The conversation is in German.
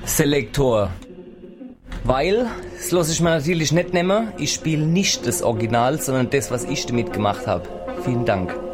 Selektor. Weil, das lasse ich mir natürlich nicht nehmen, ich spiele nicht das Original, sondern das, was ich damit gemacht habe. Vielen Dank.